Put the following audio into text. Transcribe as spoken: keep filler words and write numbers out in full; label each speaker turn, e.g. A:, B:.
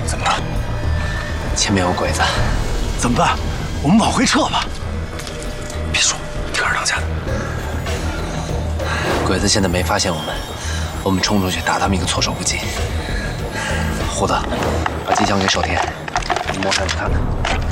A: 怎么了？
B: 前面有鬼子，
A: 怎么办？我们往回撤吧。别说，听二当家的。
B: 鬼子现在没发现我们，我们冲出去打他们一个措手不及。胡子，把机枪给守天，你摸上去看看。